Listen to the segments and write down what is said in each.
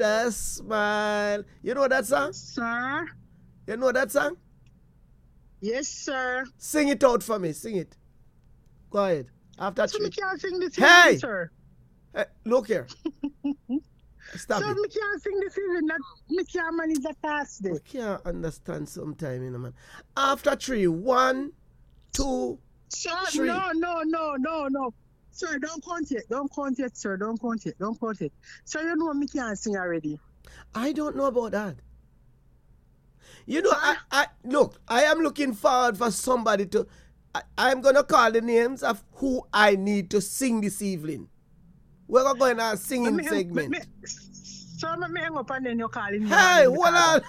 The smile. You know that song? Sir? You know that song? Yes, sir. Sing it out for me. Sing it. Go ahead. After So three. me can't sing this Hey! evening, sir. Hey, look here. Stop So it. me can't sing this evening. That me can't manage the task I day. can't understand sometime, you know, man. After three. 1, 2, Sir, 3. no. Sir, don't count yet. Don't count yet, sir. Don't count yet. Don't count yet. Sir, you know me can't sing already. I don't know about that. You know, Sir? I look, I am looking forward for somebody to, I'm going to call the names of who I need to sing this evening. We're going to go in our singing segment. Sir, me hang up and then you're calling me. Hey, hold on.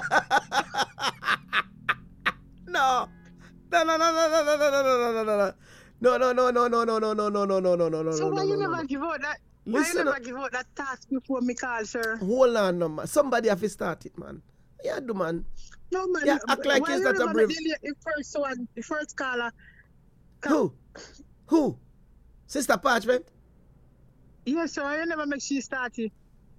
No. No. So why you never give out that? Why you Listen, never give out that task before me call, sir? hold on, no, man. Somebody have to start it, man. Yeah, do, man. No, man. Yeah, act like why it's you not a never brief. The first one, the first caller. Who? Sister Parchment? Yes, sir. You never make she start it.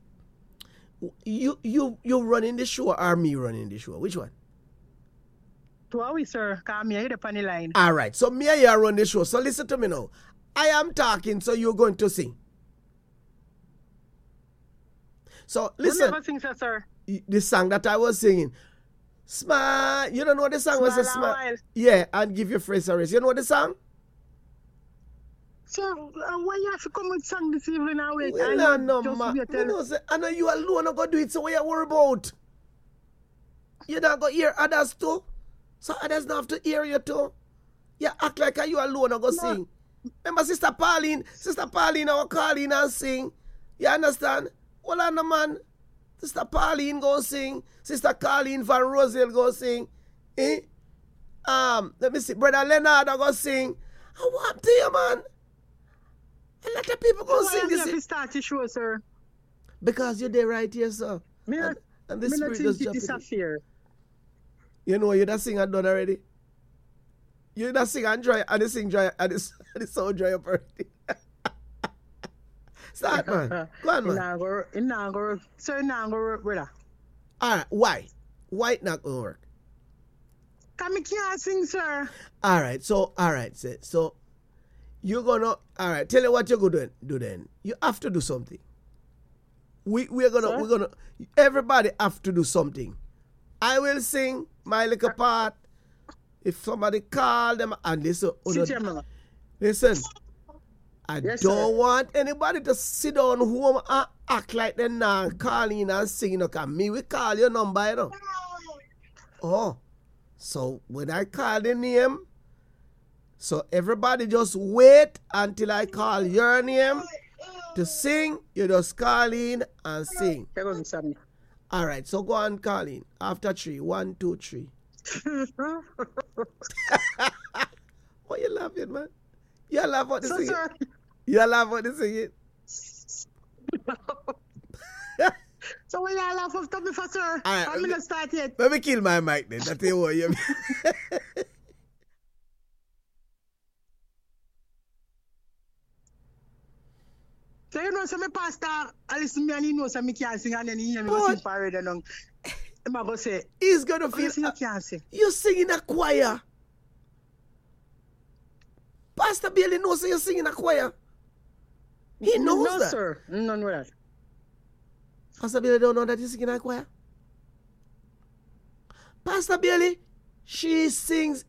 You running the show or me running the show? Which one? To how we, sir? Come here, hit the the line. All right. So me and you run the show. So listen to me now. I am talking, so you're going to sing. So listen. You never sing, sir. The song that I was singing. Smile. You don't know the song was a Smile a smile. while. Yeah, and give your phrase a race. You know the song? So why you have to come with song this evening and wait? Well, I no, just ma. wait Me till- know, say, I know you alone are going to do it, so what you worry about? You not going to hear others too? So others don't have to hear you too? You act like you alone are going to sing. Remember Sister Pauline I will call in and sing. You understand? Hold on, no, man. Sister Pauline go sing. Sister Colleen Van Rosel go sing. Let me see. Brother Leonard go sing. I want to you, man. A lot of people go Why sing you have to this. start the show, sir? Because you're there right here, sir. Me not- And the me not spirit think just it jump in. disappear. You know, you that sing and done already. You that sing and dry, and the sing dry, and the sound dry up already. Start, man. Go on, man. It not go work. Sir, it not go work, brother. All right, why? Why it not gonna work? Cause me can't sing, sir. All right, so you're gonna, all right, tell you what you're gonna do then. You have to do something. We're gonna, everybody have to do something. I will sing my little part. If somebody call them and listen, Sit here, mama. listen, I Yes, don't sir. want anybody to sit down home and act like they're not calling and singing. Okay, me we call your number, you know. Oh, so when I call the name, so everybody just wait until I call your name to sing. You just call in and sing. Here goes something. All right, so go on, call in. After 3, 1, 2, 3. Why you laughing, man? You laugh at the So, singing. sir. You laugh at the singing. So when y'all laugh after me for, sir? Alright, I'm gonna start yet. Let me kill my mic then. That's what you mean. So you know, so my pastor, I listen to me and he knows so me can't sing and then he hear me Boy. go sing parade and I'm going to say, He's gonna oh, you feel. you can't sing. You sing in a choir. Pastor Bailey knows you sing in a choir. He knows no, that. sir. No, know that. Pastor Bailey don't know that you sing in a choir. Pastor Bailey, she sings